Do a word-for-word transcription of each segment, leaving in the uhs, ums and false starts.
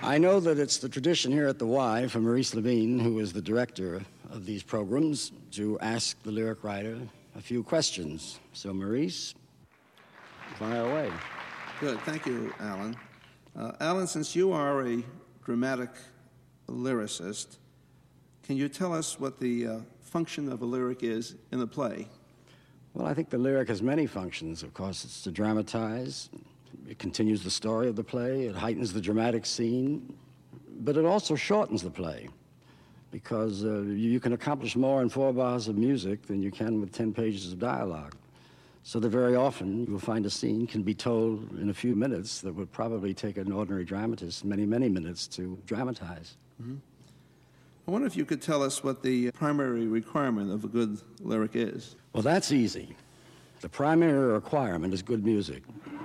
I know that it's the tradition here at the Y for Maurice Levine, who is the director of these programs, to ask the lyric writer a few questions. So, Maurice, fire away. Good. Thank you, Alan. Uh, Alan, since you are a dramatic lyricist, can you tell us what the uh, function of a lyric is in a play? Well, I think the lyric has many functions. Of course, it's to dramatize. It continues the story of the play. It heightens the dramatic scene. But it also shortens the play, because uh, you can accomplish more in four bars of music than you can with ten pages of dialogue. So that very often you'll find a scene can be told in a few minutes that would probably take an ordinary dramatist many, many minutes to dramatize. Mm-hmm. I wonder if you could tell us what the primary requirement of a good lyric is. Well, that's easy. The primary requirement is good music.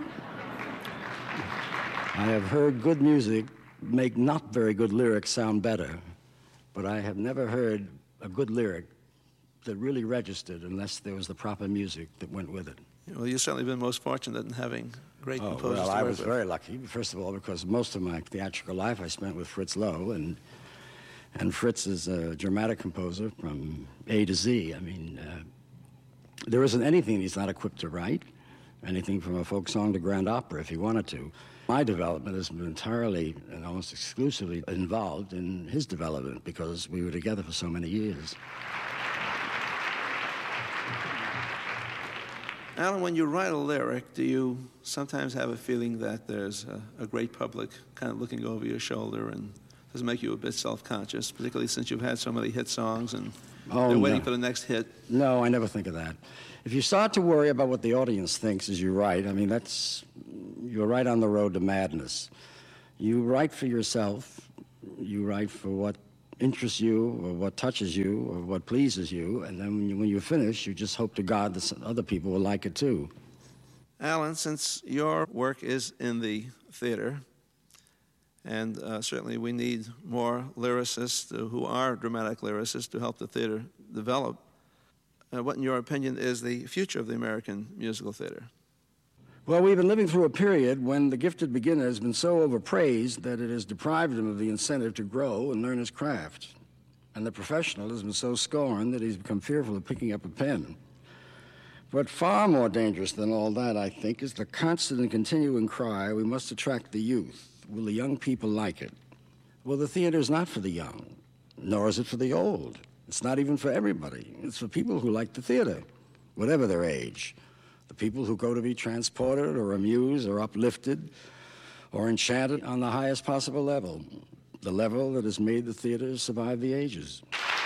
I have heard good music make not very good lyrics sound better, but I have never heard a good lyric that really registered unless there was the proper music that went with it. Well, you've certainly been most fortunate in having great oh, composers well, to I work was with. very lucky, first of all, because most of my theatrical life I spent with Fritz Loewe, and and Fritz is a dramatic composer from A to Z. I mean, uh, there isn't anything he's not equipped to write, anything from a folk song to grand opera if he wanted to. My development has been entirely and almost exclusively involved in his development because we were together for so many years. Alan, when you write a lyric, do you sometimes have a feeling that there's a, a great public kind of looking over your shoulder, and does it make you a bit self-conscious, particularly since you've had so many hit songs and oh, they're waiting no. for the next hit? No, I never think of that. If you start to worry about what the audience thinks as you write, I mean, that's, you're right on the road to madness. You write for yourself, you write for what interests you or what touches you or what pleases you, and then when you, when you finish, you just hope to God that some other people will like it too. Alan, since your work is in the theater, and uh, certainly we need more lyricists uh, who are dramatic lyricists to help the theater develop, uh, what in your opinion is the future of the American musical theater? Well, we've been living through a period when the gifted beginner has been so overpraised that it has deprived him of the incentive to grow and learn his craft. And the professional has been so scorned that he's become fearful of picking up a pen. But far more dangerous than all that, I think, is the constant and continuing cry, we must attract the youth. Will the young people like it? Well, the theater is not for the young, nor is it for the old. It's not even for everybody. It's for people who like the theater, whatever their age. The people who go to be transported or amused or uplifted or enchanted on the highest possible level, the level that has made the theater survive the ages.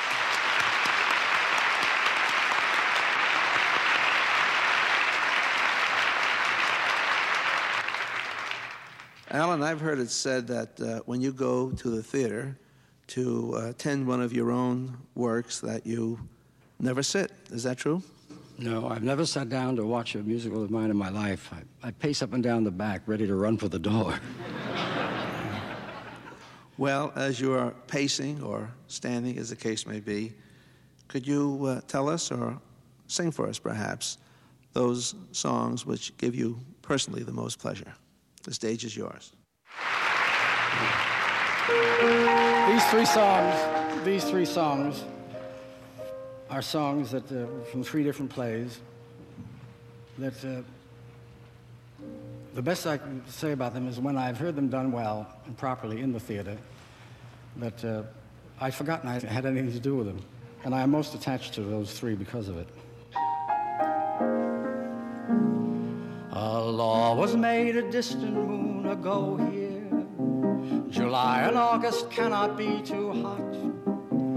Alan, I've heard it said that uh, when you go to the theater to uh, attend one of your own works that you never sit. Is that true? No, I've never sat down to watch a musical of mine in my life. I, I pace up and down the back, ready to run for the door. Well, as you are pacing or standing, as the case may be, could you uh, tell us or sing for us, perhaps, those songs which give you personally the most pleasure? The stage is yours. These three songs, these three songs are songs that uh, from three different plays that uh, the best I can say about them is when I've heard them done well and properly in the theater, that uh, I'd forgotten I had anything to do with them. And I am most attached to those three because of it. A law was made a distant moon ago here. July and August cannot be too hot.